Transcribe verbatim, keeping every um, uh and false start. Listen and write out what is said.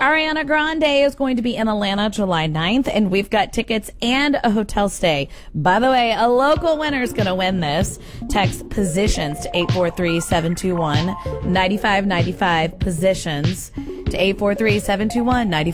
Ariana Grande is going to be in Atlanta July ninth, and we've got tickets and a hotel stay. By the way, a local winner is going to win this. Text positions to eight four three, seven two one, nine five nine five. Positions to eight four three, seven two one, nine five